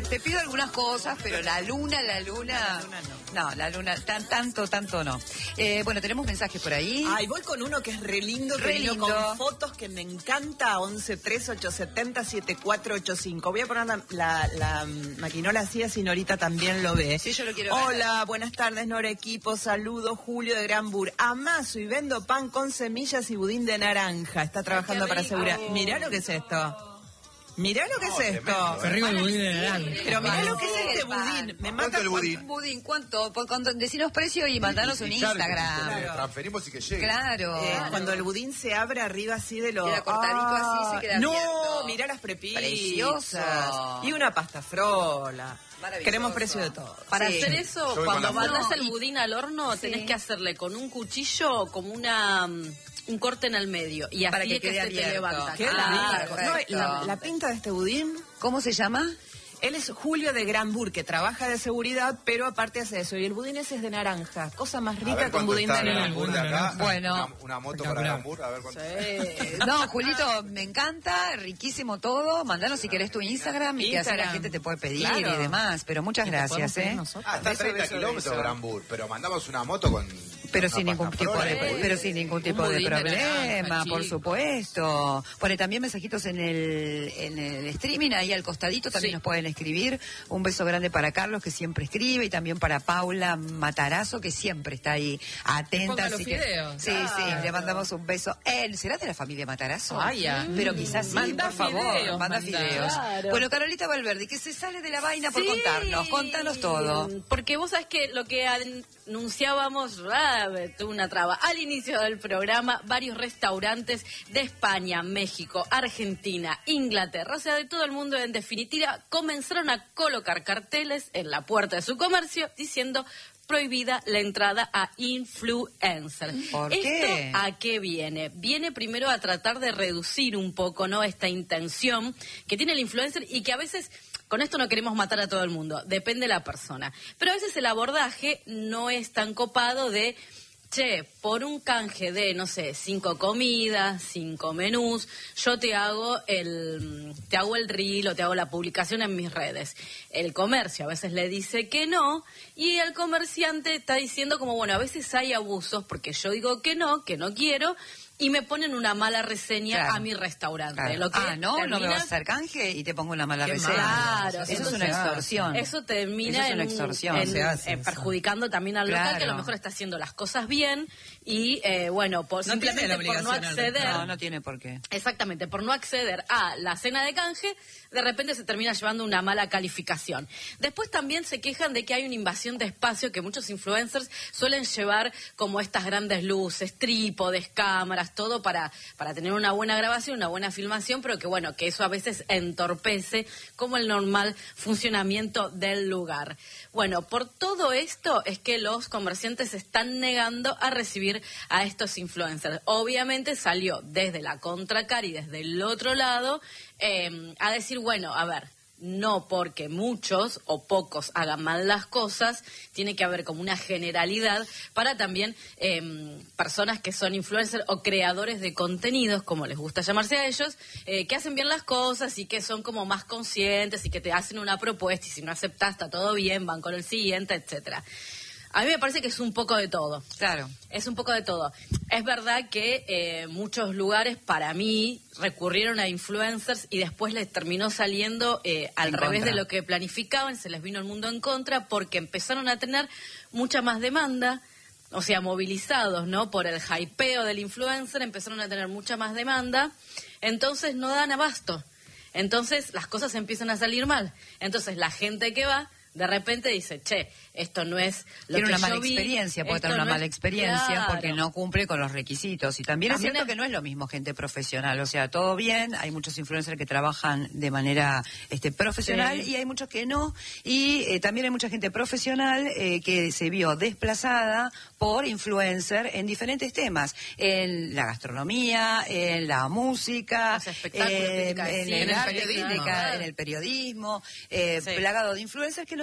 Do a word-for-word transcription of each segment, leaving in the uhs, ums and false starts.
te pido algunas cosas, pero la luna, la luna... La luna no. No, la luna, tan, tanto, tanto no. Eh, bueno, tenemos mensajes por ahí. Ay, voy con uno que es re lindo, que Re vino lindo. con fotos que me encanta, once tres ocho siete cero siete cuatro ocho cinco. Voy a poner la, la, la maquinola así, así Norita también lo ve. Sí, yo lo quiero ver. Hola, buenas tardes, Nora Equipo, saludos, Julio de Granbur. Amaso y vendo pan con semillas y budín de naranja. Está trabajando para asegurar. Mirá lo que es esto. Mirá lo que No, es esto. tremendo, Qué rico el budín de naranja. Pero mirá lo que es Sí, este el pan. budín. Me ¿Cuánto mata el budín? Budín, ¿cuánto? Por- con- Decinos precio y mandanos un Y claro, Instagram. que le transferimos y que llegue. Claro. Eh, cuando el budín se abre arriba así de lo... Queda cortadito así, se queda no, abierto. mirá las prepizzas. Precioso. Y una pasta frola. Maravilloso. Queremos precio de todo. Para Sí. hacer eso, Yo voy cuando con la mandas foto. el budín al horno, Sí. tenés que hacerle con un cuchillo como una mm, un corte en el medio. Y así Para que es que quede se te abierto. levanta. Qué Ah, rico. perfecto. No, la, la pinta de este budín... ¿Cómo se llama? Él es Julio de Granbur, que trabaja de seguridad, pero aparte hace eso. Y el budín ese es de naranja. Cosa más A rica ver con cuánto budín está de el naranja. Gambur de acá. Bueno. Una, una moto para Espectacular. Gambur, a ver cuánto. Eh, No, Julito, me encanta, riquísimo todo. Mandanos si querés tu Instagram y que así la Instagram. gente te puede pedir Claro. y demás. Pero muchas Y te podemos gracias, pedir ¿eh? nosotros. Ah, está a Beso, treinta beso, kilómetros beso. de Granbur, pero mandamos una moto con... Pero una sin ningún pasta tipo de, frola, pero sin ningún tipo de budín de problema, naranja, por chico. supuesto. Pone también mensajitos en el, en el streaming, ahí al costadito también Sí. nos pueden escribir. Un beso grande para Carlos, que siempre escribe, y también para Paula Matarazo, que siempre está ahí atenta. Ponga los así que- fideos. sí, sí, le mandamos un beso. Él, ¿será de la familia Matarazo? Ay, ya. Pero quizás sí, Manda por favor, fideos, manda manda. fideos. Claro. Bueno, Carolita Valverde, que se sale de la vaina por Sí. contarnos, contanos todo. Porque vos sabés que lo que anunciábamos, ah, tuve una traba, al inicio del programa, varios restaurantes de España, México, Argentina, Inglaterra, o sea, de todo el mundo en definitiva, comenzaron a colocar carteles en la puerta de su comercio diciendo prohibida la entrada a influencers. ¿Por ¿Esto qué? a qué viene? Viene primero a tratar de reducir un poco, ¿no?, esta intención que tiene el influencer y que a veces... Con esto no queremos matar a todo el mundo, depende de la persona. Pero a veces el abordaje no es tan copado de, che, por un canje de, no sé, cinco comidas, cinco menús, yo te hago el te hago el reel o te hago la publicación en mis redes. El comercio a veces le dice que no y el comerciante está diciendo como, bueno, a veces hay abusos porque yo digo que no, que no quiero... Y me ponen una mala reseña Claro. a mi restaurante. Claro. Lo que Ah, no, no me termina- vas a hacer canje y te pongo una mala Qué reseña. Claro, eso es entonces, una extorsión. Eso termina Eso es una en, extorsión, en- se hace en eso. perjudicando también al local Claro. que a lo mejor está haciendo las cosas bien y eh, bueno, por No tiene simplemente la por no obligación al acceder, No, no tiene por qué. exactamente, por no acceder a la cena de canje, de repente se termina llevando una mala calificación. Después también se quejan de que hay una invasión de espacio que muchos influencers suelen llevar como estas grandes luces, trípodes, cámaras, todo para, para tener una buena grabación, una buena filmación, pero que bueno, que eso a veces entorpece como el normal funcionamiento del lugar. Bueno, por todo esto es que los comerciantes se están negando a recibir a estos influencers. Obviamente salió desde la contracara y desde el otro lado eh, a decir, bueno, a ver, no porque muchos o pocos hagan mal las cosas, tiene que haber como una generalidad para también eh, personas que son influencers o creadores de contenidos, como les gusta llamarse a ellos, eh, que hacen bien las cosas y que son como más conscientes y que te hacen una propuesta y si no aceptas está todo bien, van con el siguiente, etcétera. A mí me parece que es un poco de todo. Claro. Es un poco de todo. Es verdad que eh, muchos lugares, para mí, recurrieron a influencers y después les terminó saliendo eh, al En revés contra. de lo que planificaban, se les vino el mundo en contra porque empezaron a tener mucha más demanda, o sea, movilizados, ¿no?, por el hypeo del influencer, empezaron a tener mucha más demanda, entonces no dan abasto. Entonces las cosas empiezan a salir mal. Entonces la gente que va, de repente dice, che, esto no es lo Tiene que una mala yo vi, experiencia, puede esto tener una no mala es- experiencia Claro. porque no cumple con los requisitos. Y también, También es cierto es- que no es lo mismo gente profesional, o sea, todo bien, hay muchos influencers que trabajan de manera este, profesional Sí. y hay muchos que no. Y eh, también hay mucha gente profesional eh, que se vio desplazada por influencer en diferentes temas, en la gastronomía, en la música, Los espectáculos, en, crítica de en cine, el en el arte, periodismo. crítica, en el periodismo, eh, Sí. plagado de influencers que no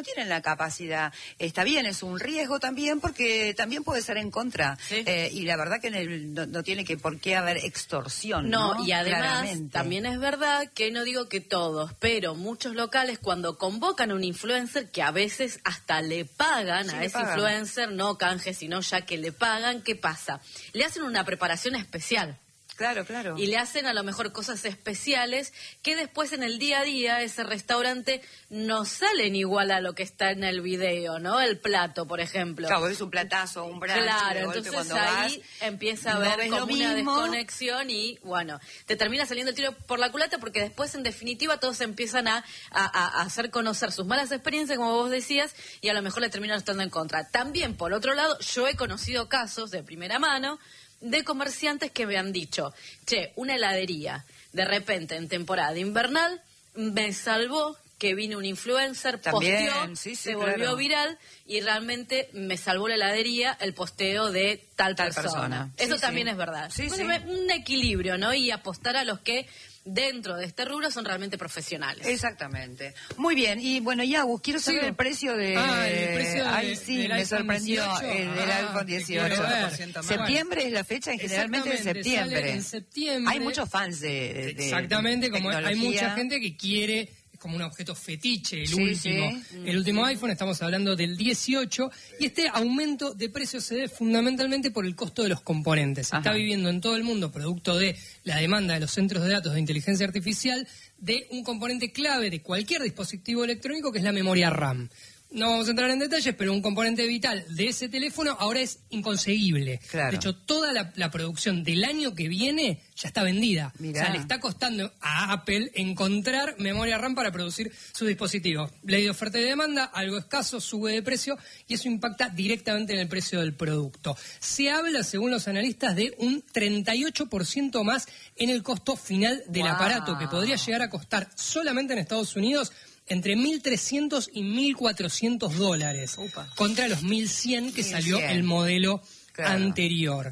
tienen la capacidad. Está bien, es un riesgo también, porque también puede ser en contra. Sí. Eh, y la verdad que en el, no, no tiene que por qué haber extorsión, ¿no? No, y además Claramente. también es verdad que no digo que todos, pero muchos locales cuando convocan a un influencer, que a veces hasta le pagan Sí, a le ese pagan. influencer, no canje, sino ya que le pagan, ¿qué pasa? Le hacen una preparación especial. Claro, claro. Y le hacen a lo mejor cosas especiales que después en el día a día ese restaurante no salen igual a lo que está en el video, ¿no? El plato, por ejemplo. Claro, es un platazo, un brunch. Claro, de golpe entonces cuando ahí vas, empieza a no haber ves como lo una mismo. desconexión y, bueno, te termina saliendo el tiro por la culata porque después, en definitiva, todos empiezan a, a, a hacer conocer sus malas experiencias, como vos decías, y a lo mejor le terminan estando en contra. También, por otro lado, yo he conocido casos de primera mano de comerciantes que me han dicho, che, una heladería, de repente, en temporada invernal, me salvó que vino un influencer, También, posteó, sí, sí, se volvió claro. viral y realmente me salvó la heladería el posteo de tal, Tal persona. persona. Eso Sí, también sí. es verdad. Sí, Bueno, sí. Un equilibrio, ¿no? Y apostar a los que dentro de este rubro son realmente profesionales. Exactamente. Muy bien. Y bueno, Yagus, quiero saber Sí. el precio de... Ah, el precio de- Ay, sí, del me iPhone sorprendió dieciocho. el del Ah, iPhone te dieciocho. quiero ver. Septiembre es la fecha, y generalmente en Exactamente, septiembre. sale en septiembre. Hay muchos fans de, de Exactamente, como hay tecnología. mucha gente que quiere, es como un objeto fetiche, el Sí, último. sí. El último iPhone, estamos hablando del dieciocho, y este aumento de precios se debe fundamentalmente por el costo de los componentes. Se Ajá. está viviendo en todo el mundo, producto de la demanda de los centros de datos de inteligencia artificial, de un componente clave de cualquier dispositivo electrónico, que es la memoria RAM. No vamos a entrar en detalles, pero un componente vital de ese teléfono ahora es inconseguible. Claro. De hecho, toda la, la producción del año que viene ya está vendida. Mirá. O sea, le está costando a Apple encontrar memoria RAM para producir sus dispositivos. Ley de oferta y demanda, algo escaso, sube de precio y eso impacta directamente en el precio del producto. Se habla, según los analistas, de un treinta y ocho por ciento más en el costo final del Wow. aparato, que podría llegar a costar solamente en Estados Unidos entre mil trescientos y mil cuatrocientos dólares, Upa. contra los mil cien que mil salió cien. el modelo Claro. anterior.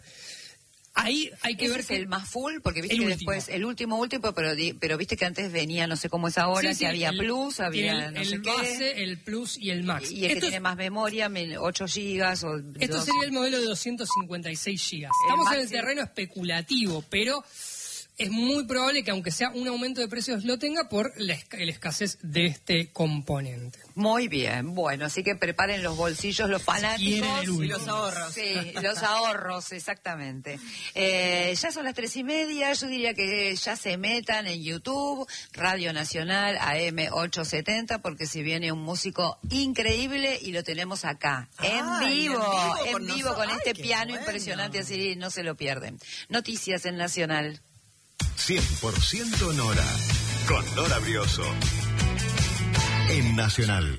Ahí hay que ¿Ese ver es que el más full? Porque viste El que último. después, el último último, pero, di- pero viste que antes venía, no sé cómo es ahora, Sí, sí, que había el- Plus, había el, no el sé base, qué. el Plus y el Max. Y el que Esto, tiene más memoria, mil- ocho gigas o... esto dos- sería el modelo de doscientos cincuenta y seis gigas. Estamos en el máximo. terreno especulativo, pero es muy probable que aunque sea un aumento de precios lo tenga por la, esca- la escasez de este componente. Muy bien, bueno, así que preparen los bolsillos, los fanáticos. quieren el Y último. los ahorros. Sí, los ahorros, exactamente. Eh, ya son las tres y media, yo diría que ya se metan en YouTube, Radio Nacional A M ochocientos setenta, porque si viene un músico increíble y lo tenemos acá, en Ay, vivo, en vivo en con vivo nosotros. con Ay, este qué piano bueno. impresionante, así no se lo pierden. Noticias en Nacional. cien por ciento Nora, con Nora Brioso. En Nacional.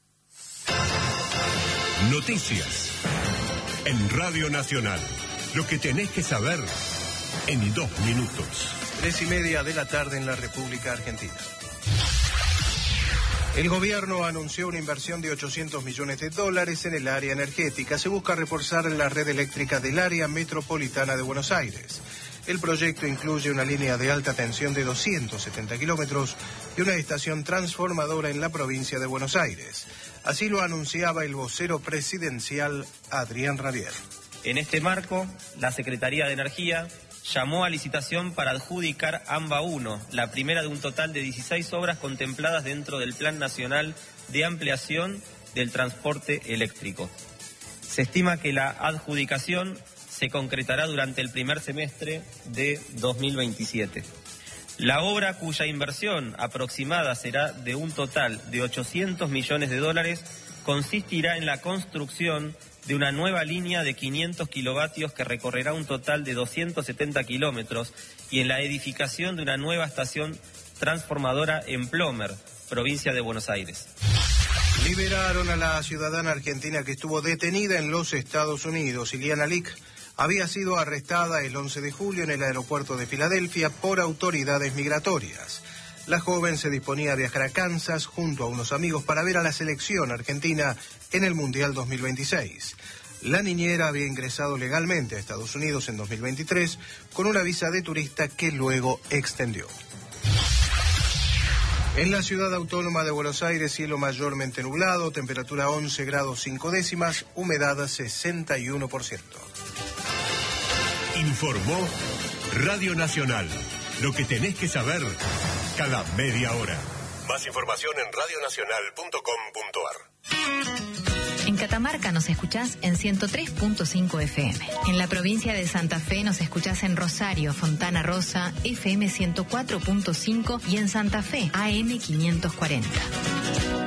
Noticias. En Radio Nacional. Lo que tenés que saber en dos minutos. Tres y media de la tarde en la República Argentina. El gobierno anunció una inversión de ochocientos millones de dólares en el área energética. Se busca reforzar la red eléctrica del área metropolitana de Buenos Aires. El proyecto incluye una línea de alta tensión de doscientos setenta kilómetros y una estación transformadora en la provincia de Buenos Aires. Así lo anunciaba el vocero presidencial Adrián Rabier. En este marco, la Secretaría de Energía llamó a licitación para adjudicar AMBA uno, la primera de un total de dieciséis obras contempladas dentro del Plan Nacional de Ampliación del Transporte Eléctrico. Se estima que la adjudicación se concretará durante el primer semestre de dos mil veintisiete. La obra, cuya inversión aproximada será de un total de ochocientos millones de dólares, consistirá en la construcción de una nueva línea de quinientos kilovatios que recorrerá un total de doscientos setenta kilómetros y en la edificación de una nueva estación transformadora en Plomer, provincia de Buenos Aires. Liberaron a la ciudadana argentina que estuvo detenida en los Estados Unidos. Iliana Lick había sido arrestada el once de julio en el aeropuerto de Filadelfia por autoridades migratorias. La joven se disponía a viajar a Kansas junto a unos amigos para ver a la selección argentina en el Mundial dos mil veintiséis. La niñera había ingresado legalmente a Estados Unidos en dos mil veintitrés con una visa de turista que luego extendió. En la ciudad autónoma de Buenos Aires, cielo mayormente nublado, temperatura once grados cinco décimas, humedad sesenta y uno por ciento. Informó Radio Nacional. Lo que tenés que saber cada media hora. Más información en radio nacional punto com punto ar. En Catamarca nos escuchás en ciento tres punto cinco F M. En la provincia de Santa Fe nos escuchás en Rosario, Fontana Rosa, F M ciento cuatro punto cinco y en Santa Fe, A M quinientos cuarenta.